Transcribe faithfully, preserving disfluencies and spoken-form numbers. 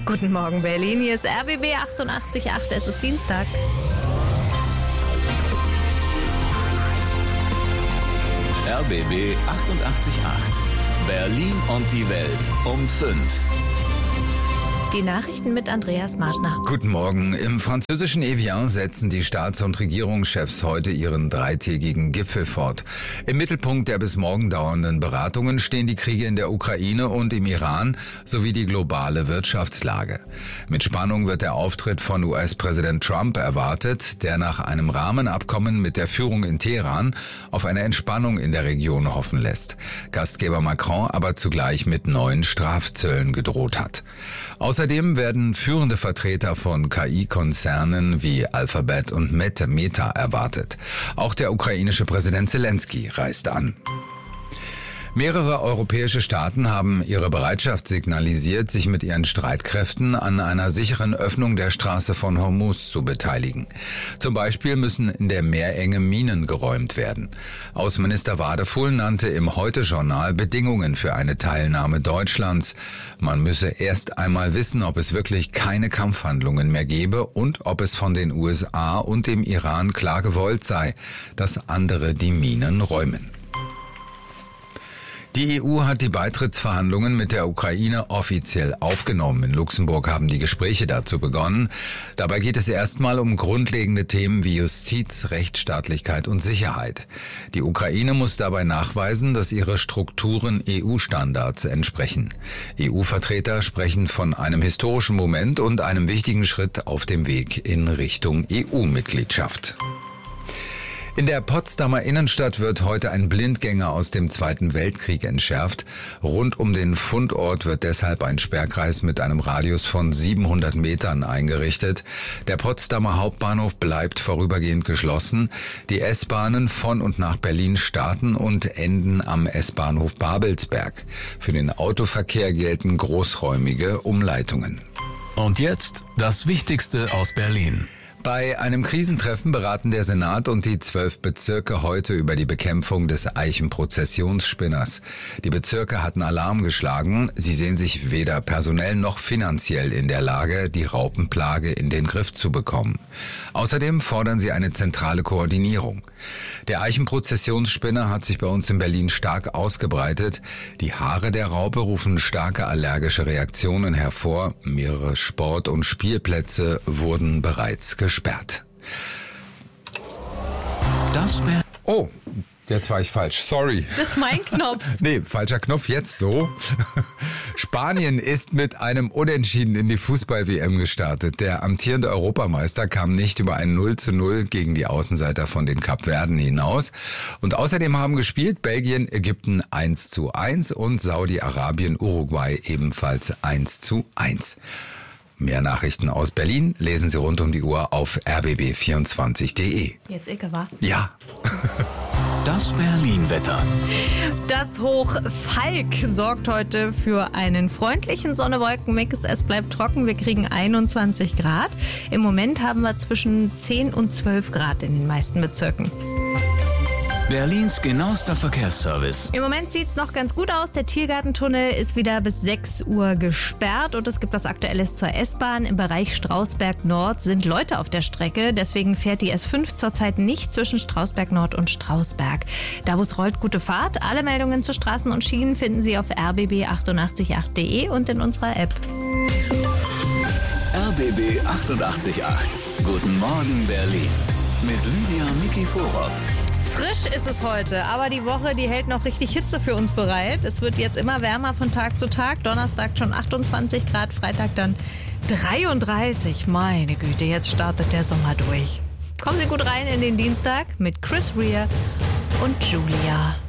Guten Morgen Berlin, hier ist R B B achtundachtzig Komma acht, es ist Dienstag. R B B achtundachtzig Komma acht. Berlin und die Welt um fünf. Die Nachrichten mit Andreas Marschner. Guten Morgen. Im französischen Evian setzen die Staats- und Regierungschefs heute ihren dreitägigen Gipfel fort. Im Mittelpunkt der bis morgen dauernden Beratungen stehen die Kriege in der Ukraine und im Iran sowie die globale Wirtschaftslage. Mit Spannung wird der Auftritt von U S-Präsident Trump erwartet, der nach einem Rahmenabkommen mit der Führung in Teheran auf eine Entspannung in der Region hoffen lässt. Gastgeber Macron aber zugleich mit neuen Strafzöllen gedroht hat. Außerdem werden führende Vertreter von K I-Konzernen wie Alphabet und Meta erwartet. Auch der ukrainische Präsident Zelensky reist an. Mehrere europäische Staaten haben ihre Bereitschaft signalisiert, sich mit ihren Streitkräften an einer sicheren Öffnung der Straße von Hormuz zu beteiligen. Zum Beispiel müssen in der Meerenge Minen geräumt werden. Außenminister Wadefuhl nannte im Heute-Journal Bedingungen für eine Teilnahme Deutschlands. Man müsse erst einmal wissen, ob es wirklich keine Kampfhandlungen mehr gebe und ob es von den U S A und dem Iran klar gewollt sei, dass andere die Minen räumen. Die E U hat die Beitrittsverhandlungen mit der Ukraine offiziell aufgenommen. In Luxemburg haben die Gespräche dazu begonnen. Dabei geht es erstmal um grundlegende Themen wie Justiz, Rechtsstaatlichkeit und Sicherheit. Die Ukraine muss dabei nachweisen, dass ihre Strukturen E U-Standards entsprechen. E U-Vertreter sprechen von einem historischen Moment und einem wichtigen Schritt auf dem Weg in Richtung E U-Mitgliedschaft. In der Potsdamer Innenstadt wird heute ein Blindgänger aus dem Zweiten Weltkrieg entschärft. Rund um den Fundort wird deshalb ein Sperrkreis mit einem Radius von siebenhundert Metern eingerichtet. Der Potsdamer Hauptbahnhof bleibt vorübergehend geschlossen. Die S-Bahnen von und nach Berlin starten und enden am S-Bahnhof Babelsberg. Für den Autoverkehr gelten großräumige Umleitungen. Und jetzt das Wichtigste aus Berlin. Bei einem Krisentreffen beraten der Senat und die zwölf Bezirke heute über die Bekämpfung des Eichenprozessionsspinners. Die Bezirke hatten Alarm geschlagen. Sie sehen sich weder personell noch finanziell in der Lage, die Raupenplage in den Griff zu bekommen. Außerdem fordern sie eine zentrale Koordinierung. Der Eichenprozessionsspinner hat sich bei uns in Berlin stark ausgebreitet. Die Haare der Raupe rufen starke allergische Reaktionen hervor. Mehrere Sport- und Spielplätze wurden bereits gesperrt. Sperrt. Das wär Oh, jetzt war ich falsch. Sorry. Das ist mein Knopf. Nee, falscher Knopf, jetzt so. Spanien ist mit einem Unentschieden in die Fußball-W M gestartet. Der amtierende Europameister kam nicht über ein null zu null gegen die Außenseiter von den Kapverden hinaus. Und außerdem haben gespielt Belgien, Ägypten eins zu eins und Saudi-Arabien, Uruguay ebenfalls eins zu eins. Mehr Nachrichten aus Berlin lesen Sie rund um die Uhr auf r b b vierundzwanzig punkt d e. Jetzt Ecke, wa? Ja. Das Berlin-Wetter. Das Hoch Falk sorgt heute für einen freundlichen Sonne-Wolken-Mix. Es bleibt trocken, wir kriegen einundzwanzig Grad. Im Moment haben wir zwischen zehn und zwölf Grad in den meisten Bezirken. Berlins genauester Verkehrsservice. Im Moment sieht es noch ganz gut aus. Der Tiergartentunnel ist wieder bis sechs Uhr gesperrt und es gibt was Aktuelles zur S-Bahn. Im Bereich Strausberg Nord sind Leute auf der Strecke. Deswegen fährt die S fünf zurzeit nicht zwischen Strausberg Nord und Strausberg. Da wo es rollt, gute Fahrt. Alle Meldungen zu Straßen und Schienen finden Sie auf r b b achtundachtzig Komma acht punkt d e und in unserer App. R B B achtundachtzig Komma acht. Guten Morgen Berlin. Mit Lydia Nikiforow. Frisch ist es heute, aber die Woche, die hält noch richtig Hitze für uns bereit. Es wird jetzt immer wärmer von Tag zu Tag. Donnerstag schon achtundzwanzig Grad, Freitag dann dreiunddreißig. Meine Güte, jetzt startet der Sommer durch. Kommen Sie gut rein in den Dienstag mit Chris Rea und Julia.